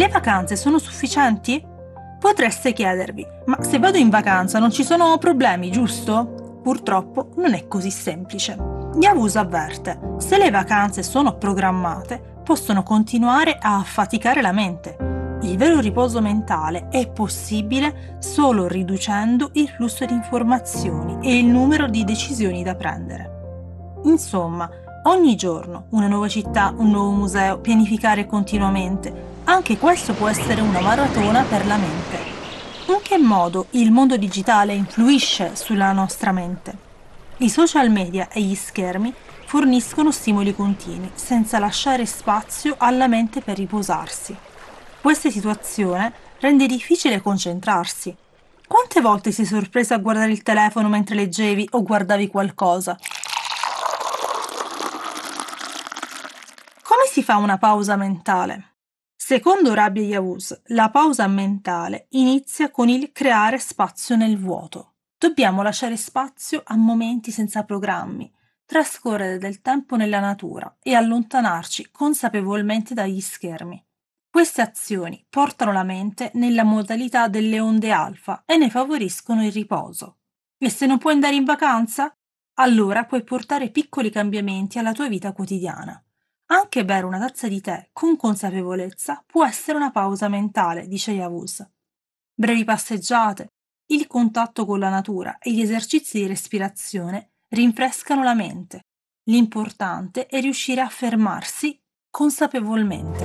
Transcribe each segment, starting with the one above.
Le vacanze sono sufficienti? Potreste chiedervi, ma se vado in vacanza non ci sono problemi, giusto? Purtroppo non è così semplice. Yavuz avverte, se le vacanze sono programmate, possono continuare a affaticare la mente. Il vero riposo mentale è possibile solo riducendo il flusso di informazioni e il numero di decisioni da prendere. Insomma, ogni giorno una nuova città, un nuovo museo, pianificare continuamente. Anche questo può essere una maratona per la mente. In che modo il mondo digitale influisce sulla nostra mente? I social media e gli schermi forniscono stimoli continui, senza lasciare spazio alla mente per riposarsi. Questa situazione rende difficile concentrarsi. Quante volte sei sorpresa a guardare il telefono mentre leggevi o guardavi qualcosa? Come si fa una pausa mentale? Secondo Rabbi Yavuz, la pausa mentale inizia con il creare spazio nel vuoto. Dobbiamo lasciare spazio a momenti senza programmi, trascorrere del tempo nella natura e allontanarci consapevolmente dagli schermi. Queste azioni portano la mente nella modalità delle onde alfa e ne favoriscono il riposo. E se non puoi andare in vacanza? Allora puoi portare piccoli cambiamenti alla tua vita quotidiana. Anche bere una tazza di tè con consapevolezza può essere una pausa mentale, dice Yavuz. Brevi passeggiate, il contatto con la natura e gli esercizi di respirazione rinfrescano la mente. L'importante è riuscire a fermarsi consapevolmente.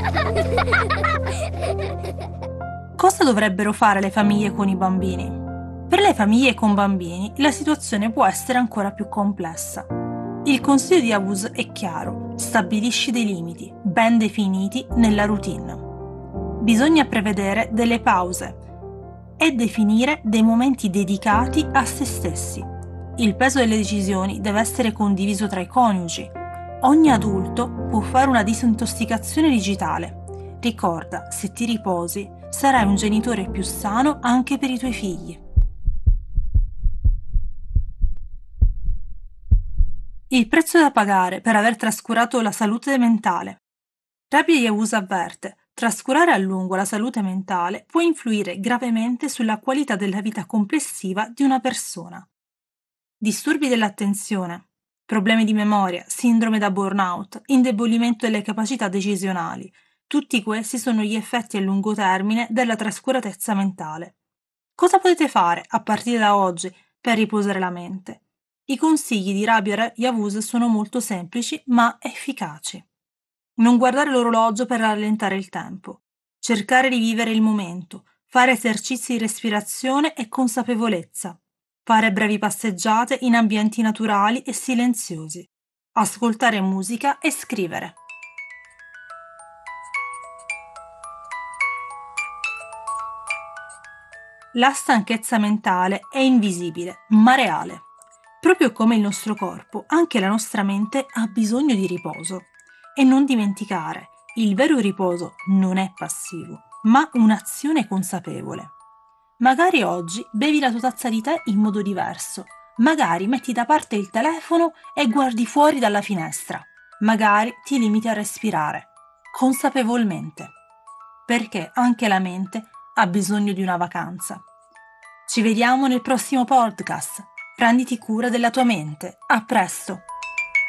Cosa dovrebbero fare le famiglie con i bambini? Per le famiglie con bambini la situazione può essere ancora più complessa. Il consiglio di Yavuz è chiaro, stabilisci dei limiti, ben definiti nella routine. Bisogna prevedere delle pause e definire dei momenti dedicati a se stessi. Il peso delle decisioni deve essere condiviso tra i coniugi. Ogni adulto può fare una disintossicazione digitale. Ricorda, se ti riposi, sarai un genitore più sano anche per i tuoi figli. Il prezzo da pagare per aver trascurato la salute mentale. Rabbi Yavuz avverte, trascurare a lungo la salute mentale può influire gravemente sulla qualità della vita complessiva di una persona. Disturbi dell'attenzione, problemi di memoria, sindrome da burnout, indebolimento delle capacità decisionali. Tutti questi sono gli effetti a lungo termine della trascuratezza mentale. Cosa potete fare a partire da oggi per riposare la mente? I consigli di Rabbi Yavuz sono molto semplici ma efficaci. Non guardare l'orologio per rallentare il tempo. Cercare di vivere il momento. Fare esercizi di respirazione e consapevolezza. Fare brevi passeggiate in ambienti naturali e silenziosi. Ascoltare musica e scrivere. La stanchezza mentale è invisibile, ma reale. Proprio come il nostro corpo, anche la nostra mente ha bisogno di riposo. E non dimenticare, il vero riposo non è passivo, ma un'azione consapevole. Magari oggi bevi la tua tazza di tè in modo diverso. Magari metti da parte il telefono e guardi fuori dalla finestra. Magari ti limiti a respirare, consapevolmente. Perché anche la mente ha bisogno di una vacanza. Ci vediamo nel prossimo podcast. Prenditi cura della tua mente. A presto!